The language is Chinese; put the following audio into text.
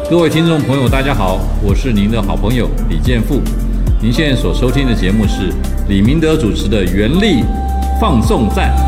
各位听众朋友，大家好，我是您的好朋友李健富。您现在所收听的节目是李明德主持的原力放送站。